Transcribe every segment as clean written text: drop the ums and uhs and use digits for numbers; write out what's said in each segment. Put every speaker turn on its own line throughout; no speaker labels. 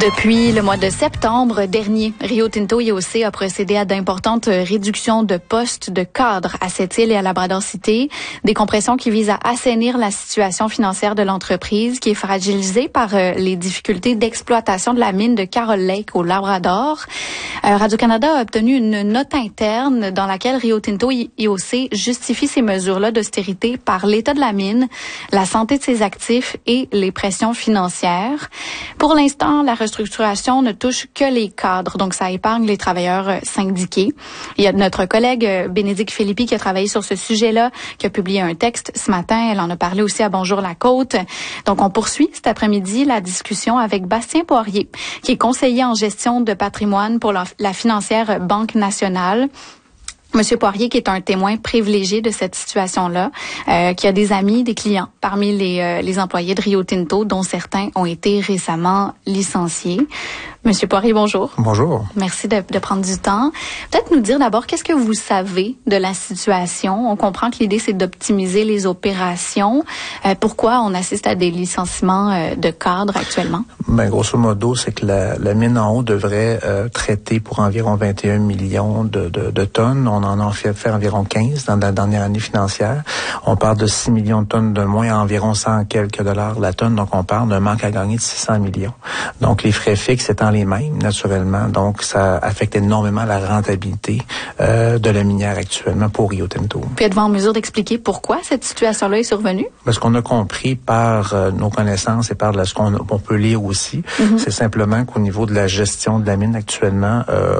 Depuis le mois de septembre dernier, Rio Tinto IOC a procédé à d'importantes réductions de postes de cadres à Sept-Îles et à Labrador-Cité, des compressions qui visent à assainir la situation financière de l'entreprise qui est fragilisée par les difficultés d'exploitation de la mine de Carol Lake au Labrador. Radio-Canada a obtenu une note interne dans laquelle Rio Tinto IOC justifie ces mesures-là d'austérité par l'état de la mine, la santé de ses actifs et les pressions financières. Pour l'instant, la restructuration ne touche que les cadres, donc ça épargne les travailleurs syndiqués. Il y a notre collègue Bénédicte Philippi qui a travaillé sur ce sujet-là, qui a publié un texte ce matin. Elle en a parlé aussi à Bonjour la Côte. Donc, on poursuit cet après-midi la discussion avec Bastien Poirier, qui est conseiller en gestion de patrimoine pour la financière Banque nationale. Monsieur Poirier, qui est un témoin privilégié de cette situation-là, qui a des amis, des clients parmi les employés de Rio Tinto, dont certains ont été récemment licenciés. Monsieur Poirier, bonjour.
Bonjour.
Merci de prendre du temps. Peut-être nous dire d'abord, qu'est-ce que vous savez de la situation? On comprend que l'idée, c'est d'optimiser les opérations. Pourquoi on assiste à des licenciements de cadres actuellement?
Ben, grosso modo, c'est que la mine en haut devrait traiter pour environ 21 millions de tonnes. On en a fait environ 15 dans la dernière année financière. On parle de 6 millions de tonnes de moins, à environ 100 quelques dollars la tonne. Donc, on parle d'un manque à gagner de 600 millions. Donc, les frais fixes étant les mêmes, naturellement. Donc, ça affecte énormément la rentabilité de la minière actuellement pour Rio Tinto.
Puis êtes-vous en mesure d'expliquer pourquoi cette situation-là est survenue?
Parce qu'on a compris par nos connaissances et par ce qu'on peut lire aussi, c'est simplement qu'au niveau de la gestion de la mine actuellement,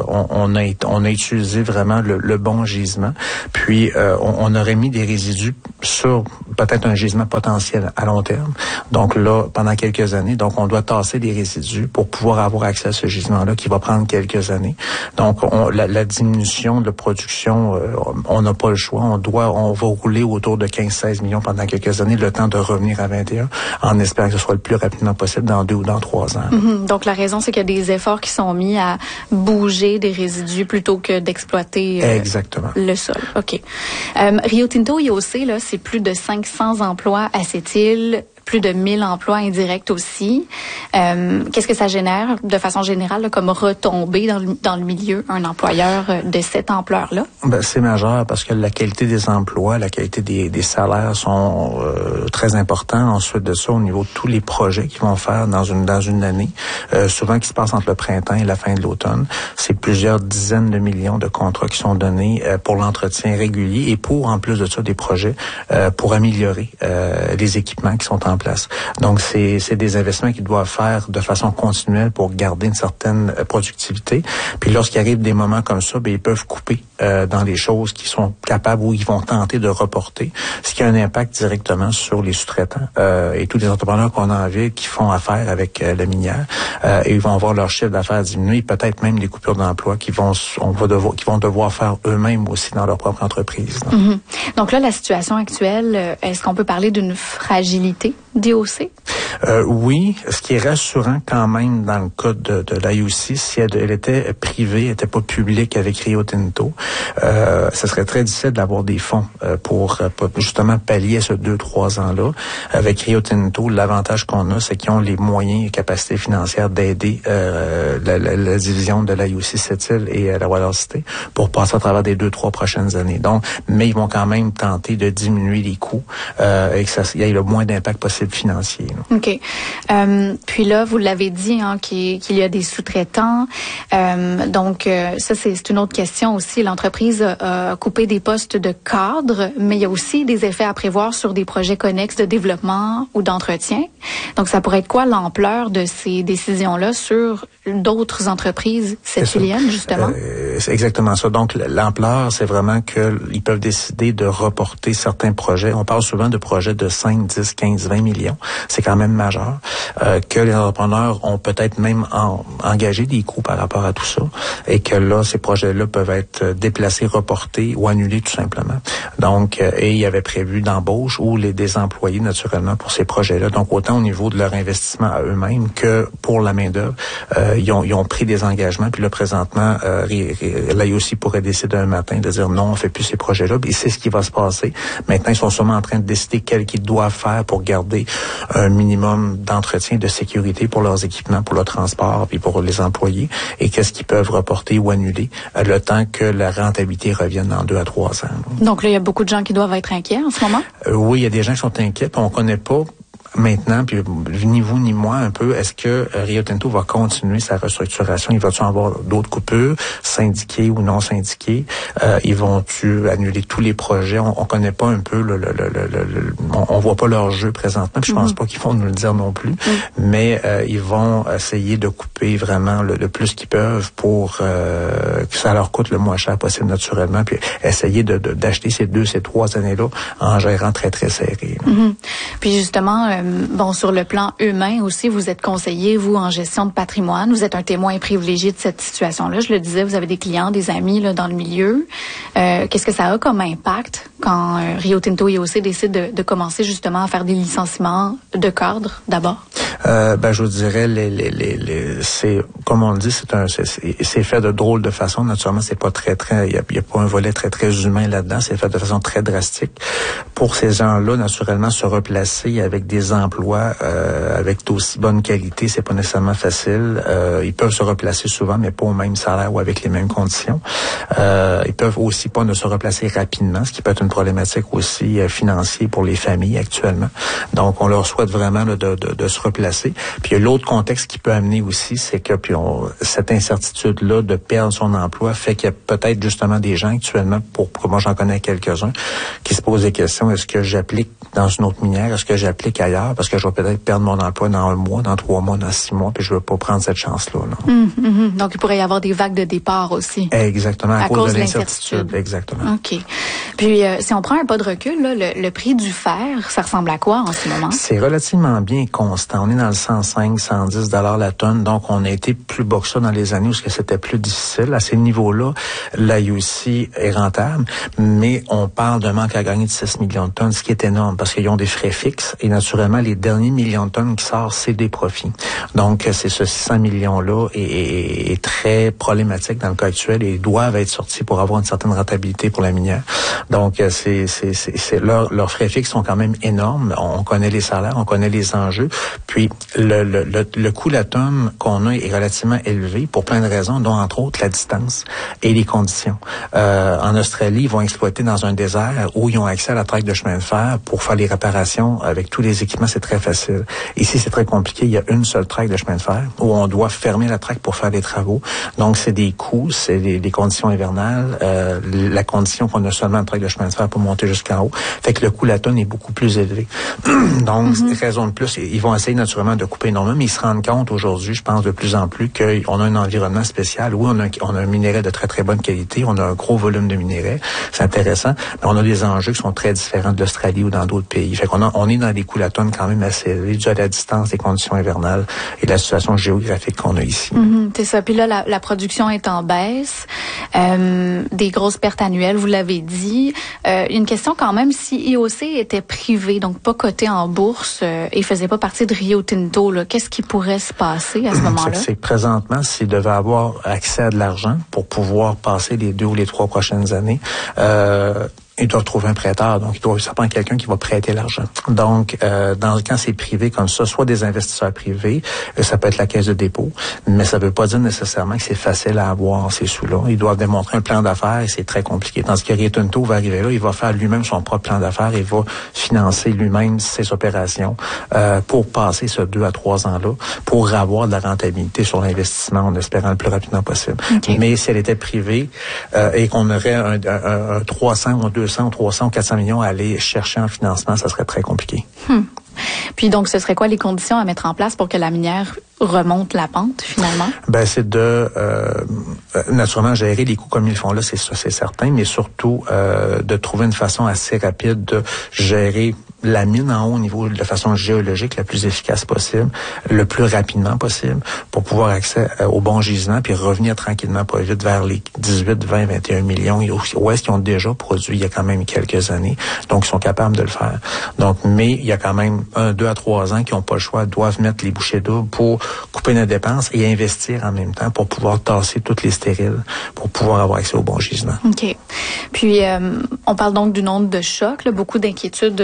on a utilisé vraiment le bon gisement. Puis, on aurait mis des résidus sur peut-être un gisement potentiel à long terme. Donc là, pendant quelques années, donc on doit tasser des résidus pour pouvoir avoir accès à ce gisement-là qui va prendre quelques années. Donc, la diminution de production, on n'a pas le choix. On va rouler autour de 15-16 millions pendant quelques années, le temps de revenir à 21, en espérant que ce soit le plus rapidement possible dans 2 ou dans 3 ans.
Donc, la raison, c'est qu'il y a des efforts qui sont mis à bouger des résidus plutôt que d'exploiter
exactement
le sol. OK. Rio Tinto IOC, là, c'est plus de 500 emplois à Sept-Îles, plus de 1000 emplois indirects aussi. Qu'est-ce que ça génère de façon générale là, comme retombée dans le milieu, un employeur de cette ampleur-là? Ben,
c'est majeur parce que la qualité des emplois, la qualité des salaires sont très importants. Ensuite de ça, au niveau de tous les projets qu'ils vont faire dans une année, souvent qui se passe entre le printemps et la fin de l'automne, c'est plusieurs dizaines de millions de contrats qui sont donnés pour l'entretien régulier et pour, en plus de ça, des projets pour améliorer les équipements qui sont en place. Donc, c'est des investissements qu'ils doivent faire de façon continuelle pour garder une certaine productivité. Puis lorsqu'il arrive des moments comme ça, ben ils peuvent couper dans les choses qui sont capables ou ils vont tenter de reporter, ce qui a un impact directement sur les sous-traitants et tous les entrepreneurs qu'on a en ville qui font affaire avec la minière. Et ils vont voir leur chiffre d'affaires diminuer, peut-être même des coupures d'emploi qu'ils vont devoir faire eux-mêmes aussi dans leur propre entreprise.
Donc là, la situation actuelle, est-ce qu'on peut parler d'une fragilité d'IOC?
Oui, ce qui est rassurant quand même dans le cas de l'IOC, si elle était privée, elle n'était pas publique avec Rio Tinto, ce serait très difficile d'avoir des fonds pour justement pallier ce 2-3 ans-là. Avec Rio Tinto, l'avantage qu'on a, c'est qu'ils ont les moyens et capacités financières d'aider la division de l'IOC Sept-Îles et la Labrador-Cité pour passer à travers des 2-3 prochaines années. Donc, mais ils vont quand même tenter de diminuer les coûts et que il y ait le moins d'impact possible financier. Là.
OK. Puis là, vous l'avez dit, hein, qu'il y a des sous-traitants. Donc, ça, c'est une autre question aussi. L'entreprise a coupé des postes de cadre, mais il y a aussi des effets à prévoir sur des projets connexes de développement ou d'entretien. Donc, ça pourrait être quoi l'ampleur de ces décisions-là sur d'autres entreprises sept-îliennes, justement?
C'est exactement ça. Donc, l'ampleur, c'est vraiment qu'ils peuvent décider de reporter certains projets. On parle souvent de projets de 5, 10, 15, 20 millions. C'est quand même majeur. Que les entrepreneurs ont peut-être même engagé des coûts par rapport à tout ça et que là, ces projets-là peuvent être déplacés, reportés ou annulés tout simplement. Donc, et il y avait prévu d'embauche ou des employés naturellement pour ces projets-là. Donc, autant au niveau de leur investissement à eux-mêmes que pour la main-d'œuvre, ils ont pris des engagements. Puis là, présentement, l'IOC pourrait décider un matin de dire non, on fait plus ces projets-là. Et c'est ce qui va se passer. Maintenant, ils sont sûrement en train de décider quel qu'ils doivent faire pour garder assurer un minimum d'entretien, de sécurité pour leurs équipements, pour le transport, puis pour les employés, et qu'est-ce qu'ils peuvent reporter ou annuler le temps que la rentabilité revienne dans 2 à 3 ans.
Donc là, il y a beaucoup de gens qui doivent être inquiets en ce moment?
Oui, il y a des gens qui sont inquiets, puis on connaît pas maintenant, puis ni vous ni moi un peu, est-ce que Rio Tinto va continuer sa restructuration? Il va-tu avoir d'autres coupures, syndiquées ou non syndiquées? Ils vont-tu annuler tous les projets? On connaît pas un peu on voit pas leur jeu présentement, puis je pense pas qu'ils vont nous le dire non plus, mais ils vont essayer de couper vraiment le plus qu'ils peuvent pour que ça leur coûte le moins cher possible naturellement, puis essayer d'acheter ces 3 années-là en gérant très, très serré.
Puis justement, sur le plan humain aussi, vous êtes conseiller, vous, en gestion de patrimoine. Vous êtes un témoin privilégié de cette situation-là. Je le disais, vous avez des clients, des amis là, dans le milieu. Qu'est-ce que ça a comme impact quand Rio Tinto IOC décide de commencer justement à faire des licenciements de cadres d'abord?
Je vous dirais, c'est comme on le dit, c'est fait de drôle de façon. Naturellement, c'est pas très, il y a pas un volet très, très humain là-dedans. C'est fait de façon très drastique. Pour ces gens-là, naturellement, se replacer avec des emplois avec d'aussi bonne qualité, c'est pas nécessairement facile. Ils peuvent se replacer souvent, mais pas au même salaire ou avec les mêmes conditions. Ils peuvent aussi pas ne se replacer rapidement, ce qui peut être une problématique aussi financière pour les familles actuellement. Donc, on leur souhaite vraiment de se replacer. Puis il y a l'autre contexte qui peut amener aussi, c'est que cette incertitude-là de perdre son emploi fait qu'il y a peut-être justement des gens actuellement, pour moi j'en connais quelques-uns, qui se posent des questions. Est-ce que j'applique dans une autre minière? Est-ce que j'applique ailleurs? Parce que je vais peut-être perdre mon emploi dans 1 mois, dans 3 mois, dans 6 mois, puis je veux pas prendre cette chance-là.
Donc il pourrait y avoir des vagues de départ aussi.
Exactement, à cause de l'incertitude. Exactement.
OK. Puis si on prend un pas de recul, là, le prix du fer, ça ressemble à quoi en ce moment? C'est
relativement bien constant. On est dans le 105, 110 $ la tonne. Donc, on a été plus bas que ça dans les années où c'était plus difficile. À ces niveaux-là, l'IOC est rentable, mais on parle d'un manque à gagner de 6 millions de tonnes, ce qui est énorme parce qu'ils ont des frais fixes et naturellement, les derniers millions de tonnes qui sortent, c'est des profits. Donc, c'est ce 600 millions-là est très problématique dans le cas actuel et doivent être sortis pour avoir une certaine rentabilité pour la minière. Donc, leurs frais fixes sont quand même énormes. On connaît les salaires, on connaît les enjeux. Puis, le coût la tonne qu'on a est relativement élevé pour plein de raisons, dont entre autres la distance et les conditions. En Australie, ils vont exploiter dans un désert où ils ont accès à la traque de chemin de fer pour faire les réparations avec tous les équipements, c'est très facile. Ici, c'est très compliqué. Il y a une seule traque de chemin de fer où on doit fermer la traque pour faire des travaux. Donc, c'est des coûts, c'est des conditions hivernales, la condition qu'on a seulement une traque de chemin de fer pour monter jusqu'en haut. Fait que le coût la tonne est beaucoup plus élevé. Donc, raison de plus, ils vont essayer naturellement de couper énormément, mais ils se rendent compte aujourd'hui, je pense de plus en plus, qu'on a un environnement spécial où on a un minerai de très, très bonne qualité, on a un gros volume de minerais, c'est intéressant, mais on a des enjeux qui sont très différents de l'Australie ou dans d'autres pays. Fait on est dans des coûts la tonne quand même assez élevés, dû à la distance, des conditions hivernales et la situation géographique qu'on a ici.
C'est ça. Puis là, la production est en baisse, des grosses pertes annuelles, vous l'avez dit. Une question quand même, si IOC était privé, donc pas coté en bourse et faisait pas partie de Rio Tinto, qu'est-ce qui pourrait se passer à ce moment-là?
C'est que présentement, s'ils devaient avoir accès à de l'argent pour pouvoir passer les 2 ou les 3 prochaines années, ils doivent trouver un prêteur, donc ça prend quelqu'un qui va prêter l'argent. Donc, quand c'est privé comme ça, soit des investisseurs privés, ça peut être la caisse de dépôt, mais ça veut pas dire nécessairement que c'est facile à avoir ces sous-là. Ils doivent démontrer un plan d'affaires et c'est très compliqué. Tandis que Rio Tinto va arriver là, il va faire lui-même son propre plan d'affaires et va financer lui-même ses opérations pour passer ce 2 à 3 ans-là, pour avoir de la rentabilité sur l'investissement en espérant le plus rapidement possible. Okay. Mais si elle était privée et qu'on aurait un 300 ou 200 ou 300 ou 400 millions à aller chercher en financement, ça serait très compliqué.
Puis donc, ce serait quoi les conditions à mettre en place pour que la minière remonte la pente, finalement?
C'est de naturellement gérer les coûts comme ils le font là, c'est certain, mais surtout de trouver une façon assez rapide de gérer la mine en haut au niveau de façon géologique la plus efficace possible, le plus rapidement possible, pour pouvoir accès aux bons gisements, puis revenir tranquillement pas vite vers les 18, 20, 21 millions où est-ce qu'ils ont déjà produit il y a quand même quelques années. Donc, ils sont capables de le faire. Donc, mais il y a quand même 2 à 3 ans qui n'ont pas le choix, doivent mettre les bouchées doubles pour couper nos dépenses et investir en même temps pour pouvoir tasser toutes les stériles, pour pouvoir avoir accès aux bons gisements.
OK. Puis, on parle donc d'une onde de choc, beaucoup d'inquiétudes dans la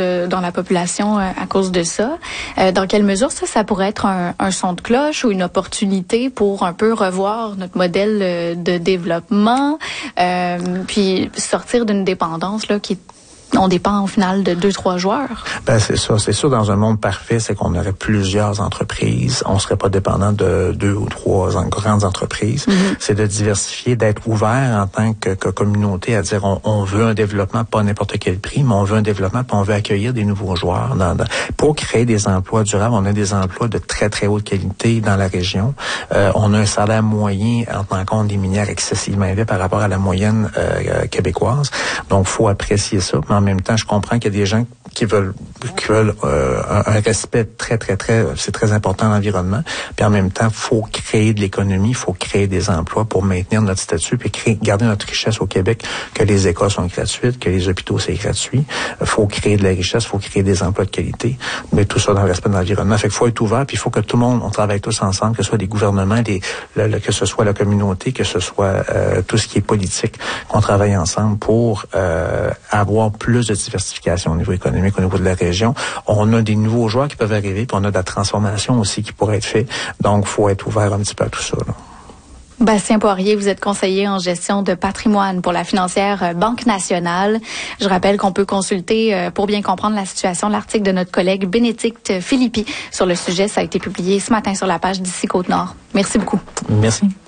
la population à cause de ça. Dans quelle mesure ça pourrait être un son de cloche ou une opportunité pour un peu revoir notre modèle de développement, puis sortir d'une dépendance là on dépend au final de 2-3 joueurs.
Ben c'est ça. C'est sûr, dans un monde parfait, c'est qu'on aurait plusieurs entreprises. On serait pas dépendant de 2 ou 3 grandes entreprises. Mm-hmm. C'est de diversifier, d'être ouvert en tant que communauté à dire on veut un développement, pas à n'importe quel prix, mais on veut un développement, puis on veut accueillir des nouveaux joueurs. Pour créer des emplois durables, on a des emplois de très, très haute qualité dans la région. On a un salaire moyen en tenant compte des minières excessivement élevé par rapport à la moyenne québécoise. Donc, faut apprécier ça. Mais en même temps, je comprends qu'il y a des gens qui veulent un respect très, très, très, c'est très important à l'environnement. Puis en même temps, faut créer de l'économie, faut créer des emplois pour maintenir notre statut, puis garder notre richesse au Québec, que les écoles sont gratuites, que les hôpitaux c'est gratuit. Faut créer de la richesse, faut créer des emplois de qualité, mais tout ça dans le respect de l'environnement. Fait qu'il faut être ouvert, puis il faut que tout le monde, on travaille tous ensemble, que ce soit les gouvernements, que ce soit la communauté, que ce soit tout ce qui est politique, qu'on travaille ensemble pour avoir plus de diversification au niveau économique, au niveau de la région. On a des nouveaux joueurs qui peuvent arriver, puis on a de la transformation aussi qui pourrait être faite. Donc, il faut être ouvert un petit peu à tout ça, là.
Bastien Poirier, vous êtes conseiller en gestion de patrimoine pour la financière Banque nationale. Je rappelle qu'on peut consulter, pour bien comprendre la situation, l'article de notre collègue Bénédicte Philippi sur le sujet. Ça a été publié ce matin sur la page d'ici Côte-Nord. Merci beaucoup.
Merci.